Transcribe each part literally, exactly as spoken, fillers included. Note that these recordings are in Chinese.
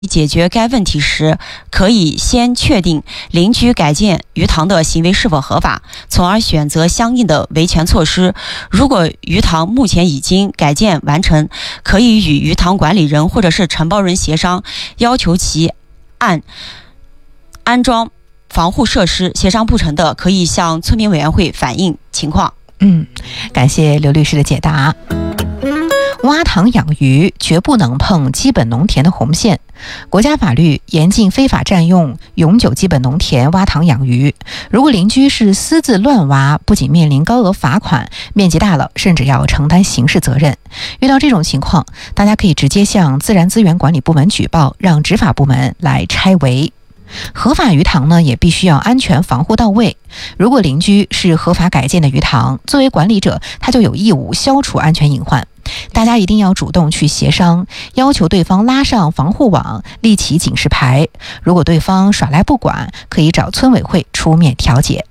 解决该问题时，可以先确定邻居改建鱼塘的行为是否合法，从而选择相应的维权措施。如果鱼塘目前已经改建完成，可以与鱼塘管理人或者是承包人协商，要求其按安装防护设施，协商不成的，可以向村民委员会反映情况。 嗯，感谢刘律师的解答。挖塘养鱼绝不能碰基本农田的红线。国家法律严禁非法占用永久基本农田挖塘养鱼。如果邻居是私自乱挖，不仅面临高额罚款，面积大了甚至要承担刑事责任。遇到这种情况，大家可以直接向自然资源管理部门举报，让执法部门来拆围。合法鱼塘呢，也必须要安全防护到位。如果邻居是合法改建的鱼塘，作为管理者，他就有义务消除安全隐患。大家一定要主动去协商，要求对方拉上防护网，立起警示牌。如果对方耍赖不管，可以找村委会出面调解。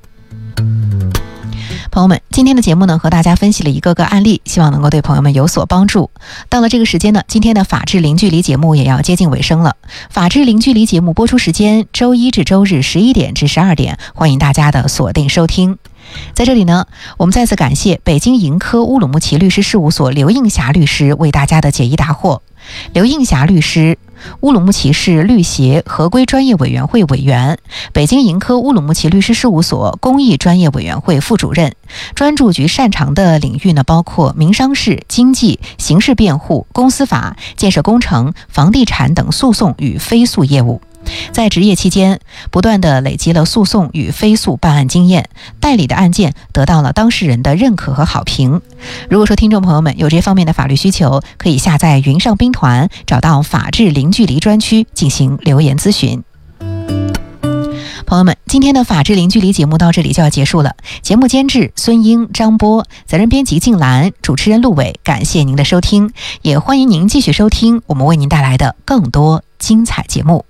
朋友们，今天的节目呢，和大家分析了一个个案例，希望能够对朋友们有所帮助。到了这个时间呢，今天的法治零距离节目也要接近尾声了。法治零距离节目播出时间周一至周日十一点至十二点，欢迎大家的锁定收听。在这里呢，我们再次感谢北京盈科乌鲁木齐律师事务所刘映霞律师为大家的解疑答惑。刘映霞律师，乌鲁木齐市律协合规专业委员会委员，北京盈科乌鲁木齐律师事务所公益专业委员会副主任。专注局擅长的领域呢，包括民商事、经济、刑事辩护、公司法、建设工程、房地产等诉讼与非诉业务。在执业期间，不断地累积了诉讼与非诉办案经验，代理的案件得到了当事人的认可和好评。如果说听众朋友们有这方面的法律需求，可以下载云上兵团，找到法治零距离专区进行留言咨询。朋友们，今天的法治零距离节目到这里就要结束了。节目监制孙英、张波，责任编辑静兰，主持人陆伟。感谢您的收听，也欢迎您继续收听我们为您带来的更多精彩节目。